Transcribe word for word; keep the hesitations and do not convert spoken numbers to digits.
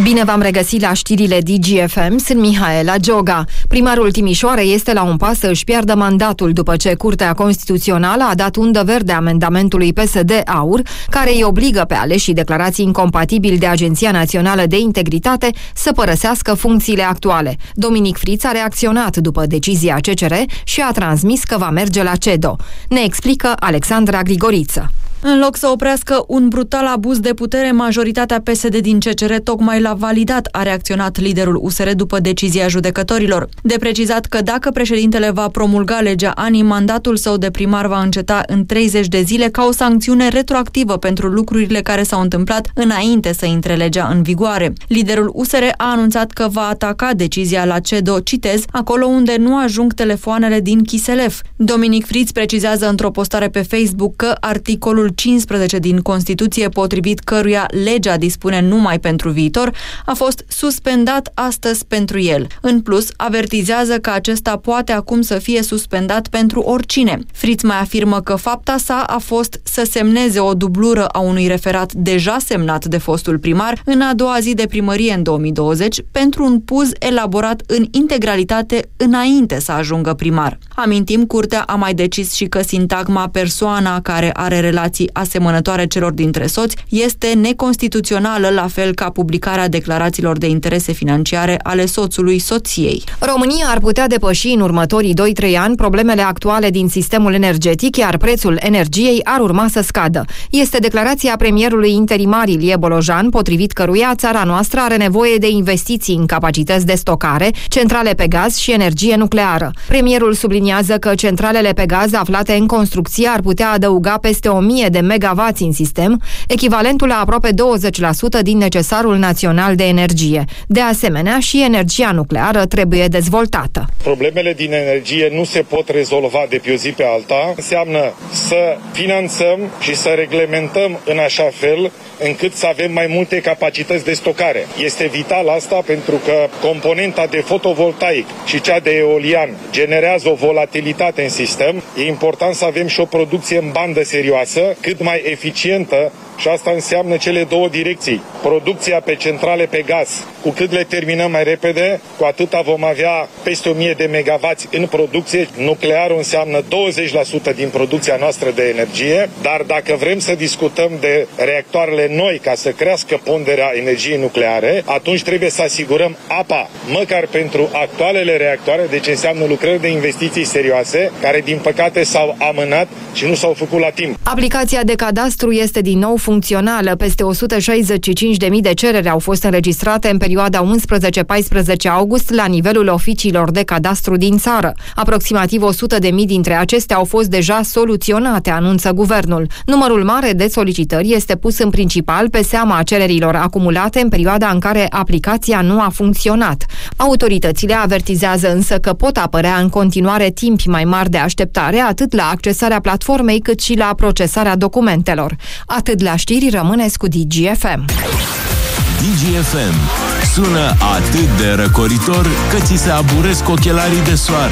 Bine v-am regăsit la știrile D G F M, sunt Mihaela Gioga. Primarul Timișoarei este la un pas să își piardă mandatul după ce Curtea Constituțională a dat undă verde amendamentului P S D-AUR, care îi obligă pe aleșii declarații incompatibili de Agenția Națională de Integritate să părăsească funcțiile actuale. Dominic Friț a reacționat după decizia C C R și a transmis că va merge la C E D O. Ne explică Alexandra Grigoriță. În loc să oprească un brutal abuz de putere, majoritatea P S D din C C R tocmai l-a validat, a reacționat liderul U S R după decizia judecătorilor. De precizat că dacă președintele va promulga legea A N I, mandatul său de primar va înceta în treizeci de zile ca o sancțiune retroactivă pentru lucrurile care s-au întâmplat înainte să intre legea în vigoare. Liderul U S R a anunțat că va ataca decizia la C E D O, citez, acolo unde nu ajung telefoanele din Chiselef. Dominic Friț precizează într-o postare pe Facebook că articolul cincisprezece din Constituție, potrivit căruia legea dispune numai pentru viitor, a fost suspendat astăzi pentru el. În plus, avertizează că acesta poate acum să fie suspendat pentru oricine. Friț mai afirmă că fapta sa a fost să semneze o dublură a unui referat deja semnat de fostul primar în a doua zi de primărie în două mii douăzeci pentru un puz elaborat în integralitate înainte să ajungă primar. Amintim, Curtea a mai decis și că sintagma persoana care are relații asemănătoare celor dintre soți este neconstituțională, la fel ca publicarea declarațiilor de interese financiare ale soțului soției. România ar putea depăși în următorii doi trei ani problemele actuale din sistemul energetic, iar prețul energiei ar urma să scadă. Este declarația premierului interimar Ilie Bolojan, potrivit căruia țara noastră are nevoie de investiții în capacități de stocare, centrale pe gaz și energie nucleară. Premierul subliniază că centralele pe gaz aflate în construcție ar putea adăuga peste o mie de megavați în sistem, echivalentul la aproape douăzeci la sută din necesarul național de energie. De asemenea, și energia nucleară trebuie dezvoltată. Problemele din energie nu se pot rezolva de pe o zi pe alta. Înseamnă să finanțăm și să reglementăm în așa fel încât să avem mai multe capacități de stocare. Este vital asta pentru că componenta de fotovoltaic și cea de eolian generează o volatilitate în sistem. E important să avem și o producție în bandă serioasă, cât mai eficientă, și asta înseamnă cele două direcții. Producția pe centrale pe gaz. Cu cât le terminăm mai repede, cu atâta vom avea peste o mie de megavați în producție. Nuclearul înseamnă douăzeci la sută din producția noastră de energie, dar dacă vrem să discutăm de reactoarele noi ca să crească ponderea energiei nucleare, atunci trebuie să asigurăm apa, măcar pentru actualele reactoare, deci înseamnă lucrări de investiții serioase, care din păcate s-au amânat și nu s-au făcut la timp. Aplicația de cadastru este din nou funcțională. Peste o sută șaizeci și cinci de mii de cereri au fost înregistrate în perioada unsprezece paisprezece august la nivelul oficiilor de cadastru din țară. Aproximativ o sută de mii dintre acestea au fost deja soluționate, anunță guvernul. Numărul mare de solicitări este pus în principal pe seama cererilor acumulate în perioada în care aplicația nu a funcționat. Autoritățile avertizează însă că pot apărea în continuare timpi mai mari de așteptare, atât la accesarea platformei cât și la procesarea documentelor. Atât la știri, rămâneți cu D G F M. D G F M sună atât de răcoritor că ți se aburesc ochelarii de soare.